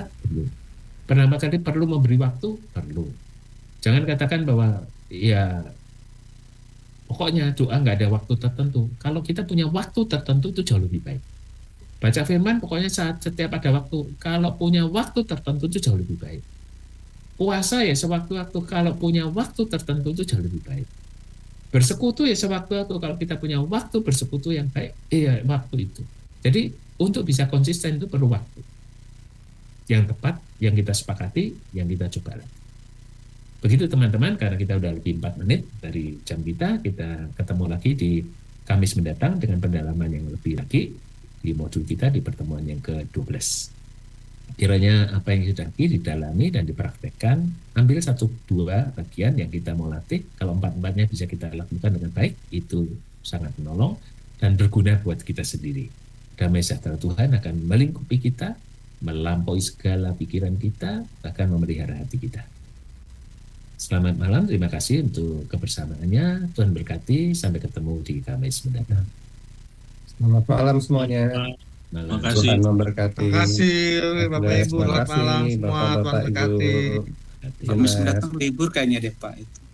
Perlu. Pertama kali perlu memberi waktu, perlu. Jangan katakan bahwa ya pokoknya doa nggak ada waktu tertentu. Kalau kita punya waktu tertentu itu jauh lebih baik. Baca firman pokoknya saat setiap ada waktu. Kalau punya waktu tertentu itu jauh lebih baik. Puasa ya sewaktu-waktu. Kalau punya waktu tertentu itu jauh lebih baik. Bersekutu ya sewaktu-waktu. Kalau kita punya waktu bersekutu yang baik, iya waktu itu. Jadi untuk bisa konsisten itu perlu waktu yang tepat, yang kita sepakati, yang kita coba. Begitu teman-teman, karena kita udah lebih 4 menit dari jam kita ketemu lagi di Kamis mendatang dengan pendalaman yang lebih lagi di modul kita di pertemuan yang ke-12. Kiranya apa yang sudah didalami dan dipraktekkan, ambil satu dua bagian yang kita mau latih. Kalau empat-empatnya bisa kita lakukan dengan baik, itu sangat menolong dan berguna buat kita sendiri. Damai sejahtera Tuhan akan melingkupi kita, melampaui segala pikiran kita, bahkan memelihara hati kita. Selamat malam, terima kasih untuk kebersamaannya. Tuhan berkati, sampai ketemu di Kamis mendatang. Selamat malam semuanya. Terima Malam. kasih. Tuhan memberkati. Terima kasih God Bapak bless. Ibu, Terima selamat kasih malam semua, Tuhan Bapak-Bapak Ibu. berkati. Kamis Jelas. mendatang libur kayaknya deh Pak.